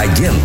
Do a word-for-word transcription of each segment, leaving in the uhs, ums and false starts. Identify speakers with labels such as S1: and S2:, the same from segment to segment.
S1: агент.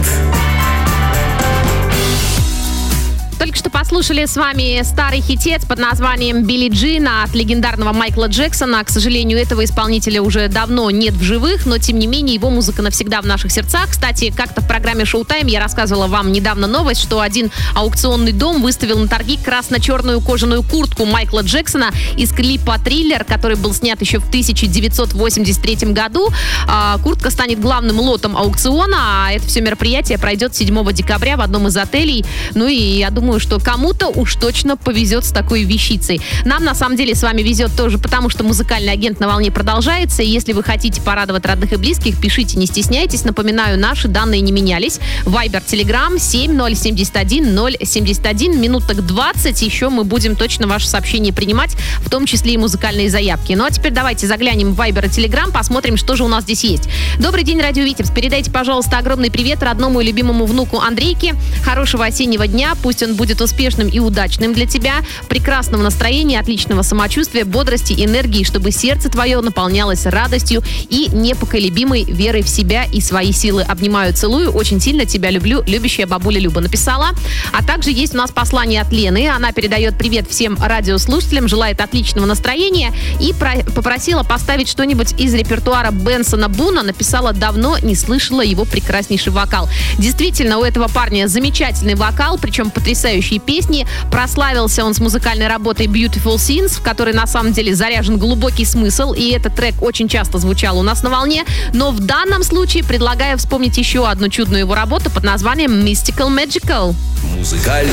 S2: Только что послушали с вами старый хитец под названием «Билли Джин» от легендарного Майкла Джексона. К сожалению, этого исполнителя уже давно нет в живых, но, тем не менее, его музыка навсегда в наших сердцах. Кстати, как-то в программе «Шоу-тайм» я рассказывала вам недавно новость, что один аукционный дом выставил на торги красно-черную кожаную куртку Майкла Джексона из клипа «Триллер», который был снят еще в тысяча девятьсот восемьдесят третьем году. Куртка станет главным лотом аукциона, а это все мероприятие пройдет седьмого декабря в одном из отелей. Ну и я думаю, что кому-то уж точно повезет с такой вещицей. Нам, на самом деле, с вами везет тоже, потому что музыкальный агент на волне продолжается. И если вы хотите порадовать родных и близких, пишите, не стесняйтесь. Напоминаю, наши данные не менялись. Вайбер, Телеграм семь ноль семь один ноль семь один. Минуток двадцать. Еще мы будем точно ваши сообщения принимать, в том числе и музыкальные заявки. Ну а теперь давайте заглянем в Вайбер и Телеграм, посмотрим, что же у нас здесь есть. Добрый день, Радио Витебск. Передайте, пожалуйста, огромный привет родному и любимому внуку Андрейке. Хорошего осеннего дня. Пусть он будет успешным и удачным для тебя, прекрасного настроения, отличного самочувствия, бодрости, энергии, чтобы сердце твое наполнялось радостью и непоколебимой верой в себя и свои силы. Обнимаю, целую, очень сильно тебя люблю, любящая бабуля Люба написала. А также есть у нас послание от Лены. Она передает привет всем радиослушателям, желает отличного настроения и про- попросила поставить что-нибудь из репертуара Бенсона Буна. Написала, давно не слышала его прекраснейший вокал. Действительно, у этого парня замечательный вокал, причем потрясающий песни. Прославился он с музыкальной работой Beautiful Scenes, в которой на самом деле заряжен глубокий смысл, и этот трек очень часто звучал у нас на волне. Но в данном случае предлагаю вспомнить еще одну чудную его работу под названием Mystical Magical.
S1: Музыкальный